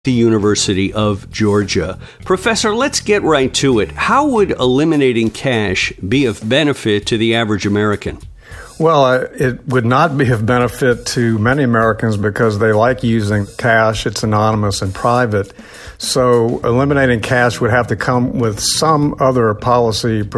the University of Georgia. Professor, let's get right to it. How would eliminating cash be of benefit to the average American? Well, it would not be of benefit to many Americans because they like using cash. It's anonymous and private. So eliminating cash would have to come with some other policy